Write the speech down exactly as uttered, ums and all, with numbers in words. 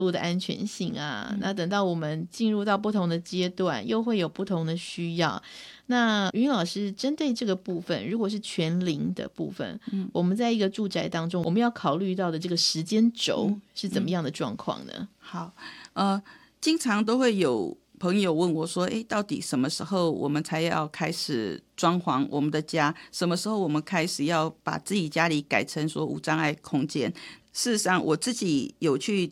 路的安全性啊、 嗯、 那等到我们进入到不同的阶段又会有不同的需要。那云老师针对这个部分，如果是全龄的部分、嗯、我们在一个住宅当中我们要考虑到的这个时间轴是怎么样的状况呢、嗯嗯、 好，呃，经常都会有朋友问我说，诶，到底什么时候我们才要开始装潢我们的家，什么时候我们开始要把自己家里改成说无障碍空间。事实上我自己有去